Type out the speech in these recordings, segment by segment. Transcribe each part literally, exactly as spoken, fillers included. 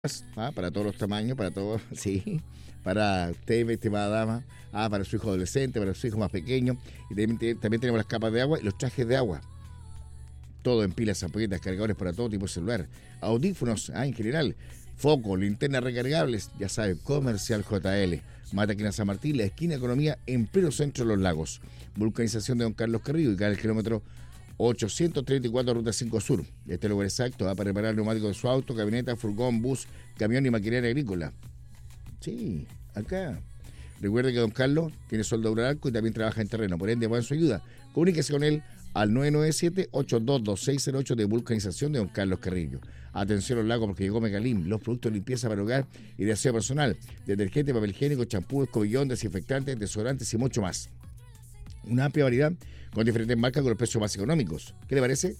Ah, para todos los tamaños, para todos, sí, para usted, mi estimada dama, ah, para su hijo adolescente, para su hijo más pequeño, y también, también tenemos las capas de agua y los trajes de agua, todo en pilas, ampolletas, cargadores para todo tipo de celular, audífonos, ah, en general, foco, linternas recargables, ya sabe, Comercial J L, Mataquina San Martín, la esquina Economía en pleno centro de Los Lagos, vulcanización de Don Carlos Carrillo y cada kilómetro ochocientos treinta y cuatro, Ruta cinco Sur. Este lugar exacto va para reparar neumáticos de su auto, camioneta, furgón, bus, camión y maquinaria agrícola. Sí, acá. Recuerde que Don Carlos tiene soldadura al arco y también trabaja en terreno. Por ende, va en su ayuda. Comuníquese con él al nueve nueve siete, ocho dos dos seis cero ocho de vulcanización de Don Carlos Carrillo. Atención a los lagos porque llegó Megalim, los productos de limpieza para hogar y de aseo personal, detergente, papel higiénico, champú, escobillón, desinfectantes, desodorantes y mucho más. Una amplia variedad con diferentes marcas con los precios más económicos. ¿Qué le parece?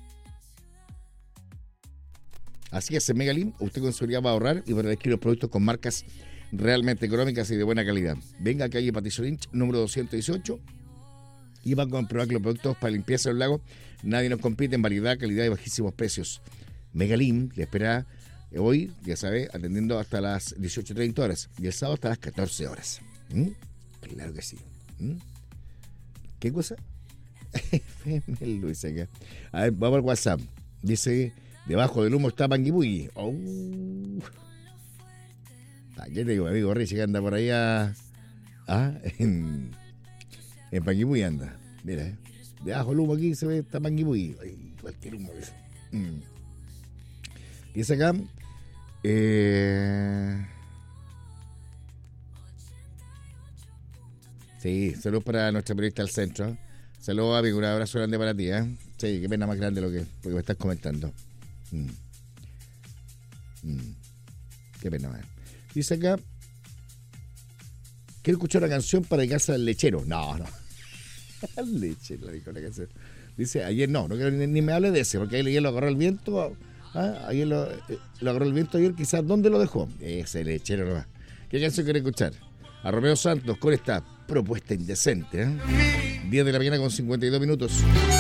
Así es, en Megalim usted con seguridad va a ahorrar y va a adquirir los productos con marcas realmente económicas y de buena calidad. Venga a calle Patricio Lynch, número doscientos dieciocho, y va a comprobar que los productos para limpieza del lago nadie nos compite en variedad, calidad y bajísimos precios. Megalim le espera hoy, ya sabe, atendiendo hasta las dieciocho treinta horas y el sábado hasta las catorce horas. ¿Mm? Claro que sí. ¿Mm? ¿Qué cosa? Luis acá. A ver, vamos al WhatsApp. Dice, debajo del humo está Panguipulli. Oh. Ah, ¿qué te digo, amigo Richie, que anda por ahí a... Ah, en, en Panguipulli anda. Mira, eh. Debajo del humo aquí se ve está Panguipulli. Ay, cualquier humo. Mm. Dice acá... Eh... Sí, saludos para nuestra periodista del centro. Saludos, amigo, un abrazo grande para ti, ¿eh? Sí, qué pena más grande lo que, porque me estás comentando. Mm. Mm. Qué pena más. Dice acá, quiero escuchar una canción para dedicarse al lechero. No, no. Al lechero, dijo la canción. Dice, ayer no, no quiero ni, ni me hable de ese, porque ayer lo agarró el viento. ¿Ah? Ayer lo, eh, lo agarró el viento ayer, quizás, ¿dónde lo dejó? Ese lechero nomás. ¿Qué canción quiere escuchar? A Romeo Santos con esta propuesta indecente, ¿eh? diez de la mañana con cincuenta y dos minutos.